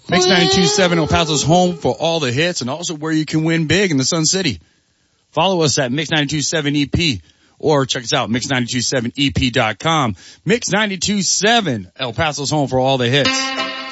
Mix 92.7 El Paso's home for all the hits and also where you can win big in the Sun City. Follow us at Mix 92.7 EP or check us out, Mix927EP.com. Mix 92.7 El Paso's home for all the hits.